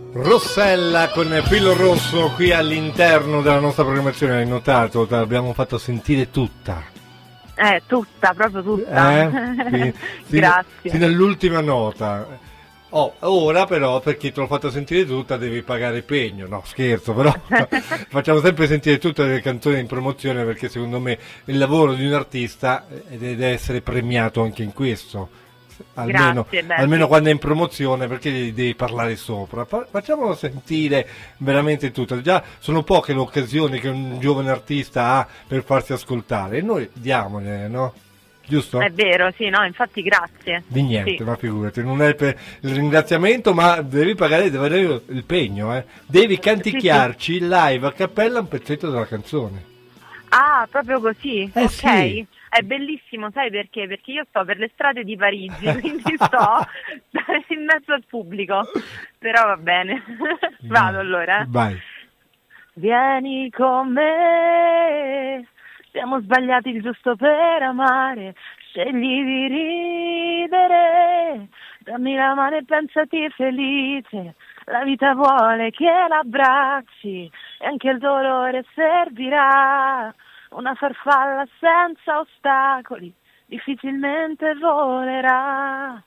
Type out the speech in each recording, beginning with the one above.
Rossella con Filo Rosso qui all'interno della nostra programmazione, hai notato? Te l'abbiamo fatto sentire tutta. Tutta, proprio tutta. Grazie. Fino all'ultima nota. Ora però, perché te l'ho fatto sentire tutta, devi pagare pegno. No, scherzo, però facciamo sempre sentire tutte le canzoni in promozione, perché secondo me il lavoro di un artista deve essere premiato anche in questo. Almeno quando è in promozione, perché gli devi parlare sopra. Facciamolo sentire veramente tutto. Già sono poche le occasioni che un giovane artista ha per farsi ascoltare, e noi diamone, no? Giusto? È vero, sì, no, infatti grazie. Di niente, sì. Ma figurati, non è per il ringraziamento, ma devi pagare il pegno, eh. Devi canticchiarci live a cappella un pezzetto della canzone. Ah, proprio così? Ok. Sì. È bellissimo, sai perché? Perché io sto per le strade di Parigi, quindi sto in mezzo al pubblico. Però va bene. Vado allora. Vai. Vieni con me, siamo sbagliati il giusto per amare, scegli di ridere, dammi la mano e pensati felice, la vita vuole che l'abbracci e anche il dolore servirà. Una farfalla senza ostacoli difficilmente volerà.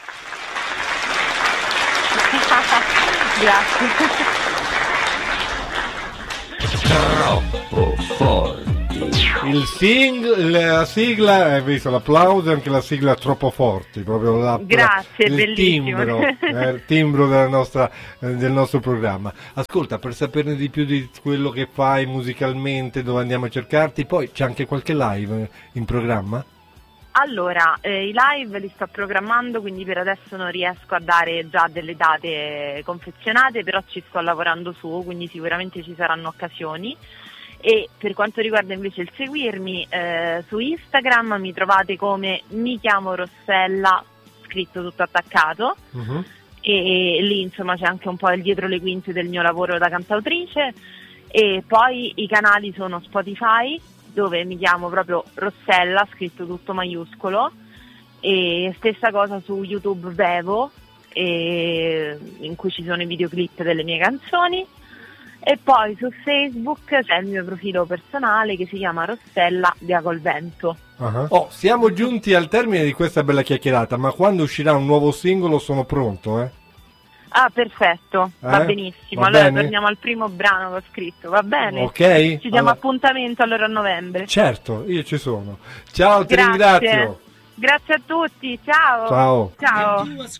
Grazie. Troppo forti. La sigla, hai visto l'applauso, anche la sigla troppo forti, proprio grazie, il bellissimo. il timbro del nostro programma. Ascolta, per saperne di più di quello che fai musicalmente, dove andiamo a cercarti, poi c'è anche qualche live in programma? Allora, i live li sto programmando, quindi per adesso non riesco a dare già delle date confezionate, però ci sto lavorando su, quindi sicuramente ci saranno occasioni. E per quanto riguarda invece il seguirmi, su Instagram mi trovate come mi chiamo Rossella, scritto tutto attaccato, e lì insomma c'è anche un po' il dietro le quinte del mio lavoro da cantautrice. E poi i canali sono Spotify, dove mi chiamo proprio Rossella, scritto tutto maiuscolo, e stessa cosa su YouTube Vevo, in cui ci sono i videoclip delle mie canzoni, e poi su Facebook c'è il mio profilo personale che si chiama Rossella Via col Vento. Siamo giunti al termine di questa bella chiacchierata, ma quando uscirà un nuovo singolo sono pronto, Ah, perfetto, va benissimo. Va allora bene? torniamo al primo brano che ho scritto, va bene? Ok. Ci diamo appuntamento allora a novembre. Certo, io ci sono. Ciao, ti Grazie. ringrazio. Grazie a tutti, ciao. Ciao. Ciao.